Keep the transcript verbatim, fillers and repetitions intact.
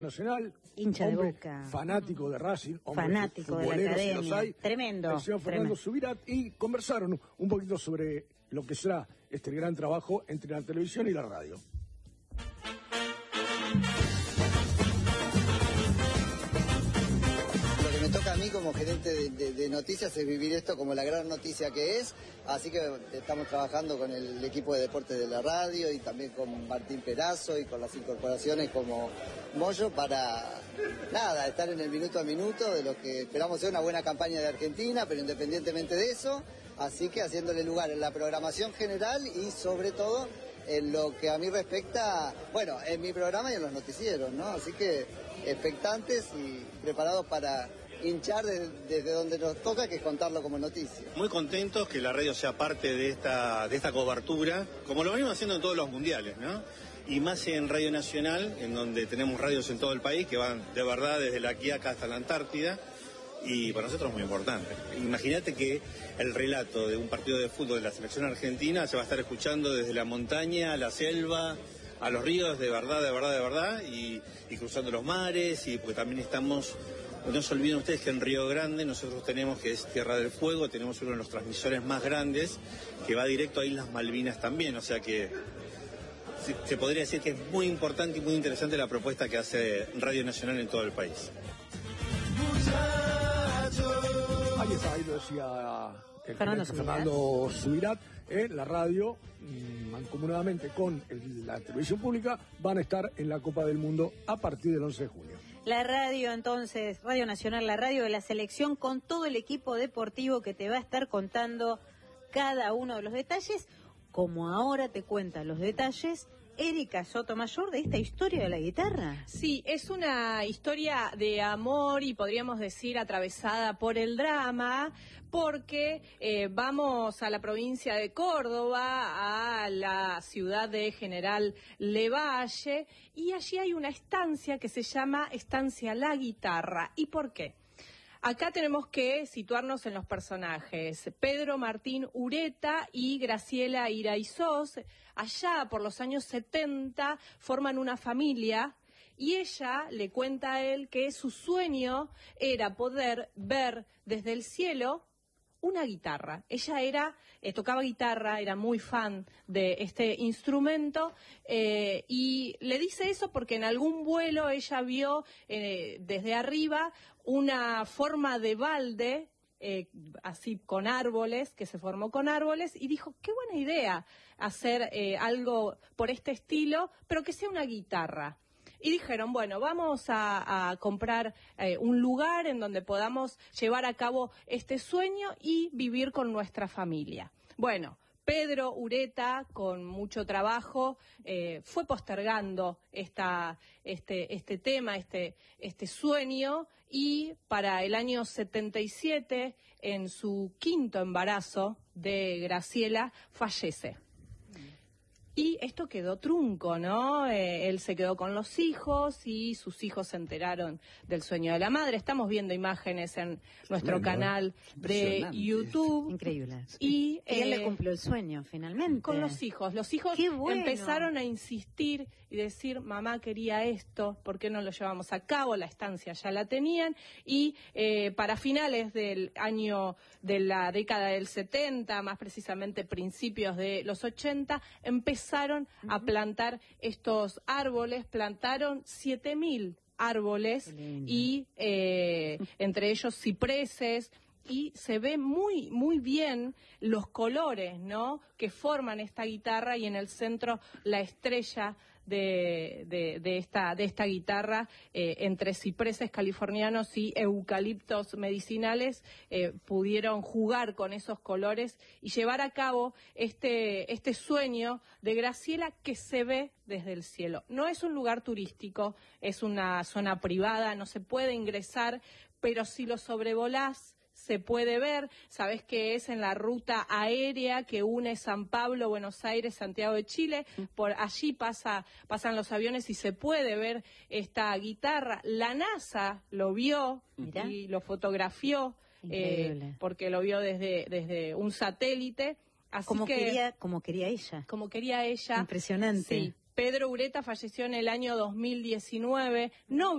Nacional, hincha de hombre Boca, fanático de Racing, hombre fanático de la academia, si los hay, tremendo, el señor Fernando Subirat, y conversaron un poquito sobre lo que será este gran trabajo entre la televisión y la radio. Lo que me toca a mí como gerente de, de, de noticias es vivir esto como la gran noticia que es, así que estamos trabajando con el equipo de deportes de la radio y también con Martín Perazo y con las incorporaciones como Moyo para, nada, estar en el minuto a minuto de lo que esperamos ser una buena campaña de Argentina, pero independientemente de eso, así que haciéndole lugar en la programación general y sobre todo en lo que a mí respecta, bueno, en mi programa y en los noticieros, ¿no? Así que expectantes y preparados para hinchar desde, desde donde nos toca, que es contarlo como noticia. Muy contentos que la radio sea parte de esta, de esta cobertura, como lo venimos haciendo en todos los mundiales, ¿no? Y más en Radio Nacional, en donde tenemos radios en todo el país que van de verdad desde la Quiaca hasta la Antártida, y para nosotros es muy importante. Imagínate que el relato de un partido de fútbol de la selección argentina se va a estar escuchando desde la montaña a la selva, a los ríos, de verdad, de verdad, de verdad, y, y cruzando los mares, y porque también estamos, no se olviden ustedes que en Río Grande nosotros tenemos, que es Tierra del Fuego, tenemos uno de los transmisores más grandes, que va directo a Islas Malvinas también, o sea que se, se podría decir que es muy importante y muy interesante la propuesta que hace Radio Nacional en todo el país. Ahí está, ahí lo decía el Fernando Fernando Subirat, en la radio, mancomunadamente con el, la televisión pública, van a estar en la Copa del Mundo a partir del once de junio. La radio, entonces, Radio Nacional, la radio de la selección, con todo el equipo deportivo que te va a estar contando cada uno de los detalles, como ahora te cuenta los detalles Erika Sotomayor de esta historia de la guitarra. Sí, es una historia de amor y podríamos decir atravesada por el drama, porque eh, vamos a la provincia de Córdoba, a la ciudad de General Lavalle, y allí hay una estancia que se llama Estancia La Guitarra. ¿Y por qué? Acá tenemos que situarnos en los personajes. Pedro Martín Ureta y Graciela Iraizós, allá por los años setenta, forman una familia y ella le cuenta a él que su sueño era poder ver desde el cielo una guitarra. Ella era, eh, tocaba guitarra, era muy fan de este instrumento, eh, y le dice eso porque en algún vuelo ella vio eh, desde arriba una forma de balde, eh, así con árboles, que se formó con árboles, y dijo, qué buena idea hacer eh, algo por este estilo, pero que sea una guitarra. Y dijeron, bueno, vamos a, a comprar eh, un lugar en donde podamos llevar a cabo este sueño y vivir con nuestra familia. Bueno, Pedro Ureta, con mucho trabajo, eh, fue postergando esta, este, este tema, este, este sueño, y para el año setenta y siete, en su quinto embarazo de Graciela, fallece. Y esto quedó trunco, ¿no? Eh, él se quedó con los hijos y sus hijos se enteraron del sueño de la madre. Estamos viendo imágenes en nuestro Tremendo, canal de YouTube. Increíble. Y, y él eh, le cumplió el sueño, finalmente. Con los hijos. Los hijos bueno. empezaron a insistir y decir, mamá quería esto, ¿por qué no lo llevamos a cabo? La estancia ya la tenían. Y eh, para finales del año, de la década del setenta, más precisamente principios de los ochenta, empezaron empezaron uh-huh. a plantar estos árboles, plantaron siete mil árboles y eh, entre ellos cipreses, y se ve muy muy bien los colores, ¿no?, que forman esta guitarra, y en el centro la estrella de, de, de, esta, de esta guitarra, eh, entre cipreses californianos y eucaliptos medicinales, eh, pudieron jugar con esos colores y llevar a cabo este, este sueño de Graciela, que se ve desde el cielo. No es un lugar turístico, es una zona privada, no se puede ingresar, pero si lo sobrevolás se puede ver. Sabés que es en la ruta aérea que une San Pablo, Buenos Aires, Santiago de Chile. Por allí pasa, pasan los aviones y se puede ver esta guitarra. La NASA lo vio Mirá. y lo fotografió, eh, porque lo vio desde, desde un satélite. Así como que, quería, como quería ella. Como quería ella. Impresionante. Sí. Pedro Ureta falleció en el año dos mil diecinueve. No